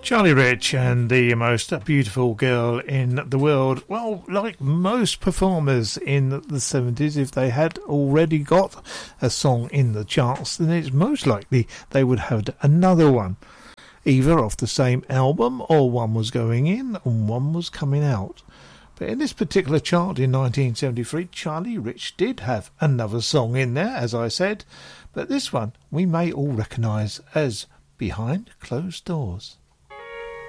Charlie Rich and the most beautiful girl in the world. Well, like most performers in the 70s, if they had already got a song in the charts, then it's most likely they would have another one, either off the same album, or one was going in and one was coming out. But in this particular chart in 1973, Charlie Rich did have another song in there, as I said, but this one we may all recognise as Behind Closed Doors.